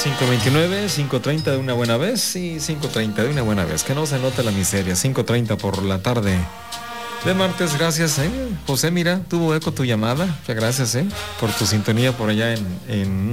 5:29, 5:30 de una buena vez. Sí, 5:30 de una buena vez. Que no se note la miseria. 5:30 por la tarde de martes. Gracias, José, mira, tuvo eco tu llamada. Muchas gracias, por tu sintonía por allá en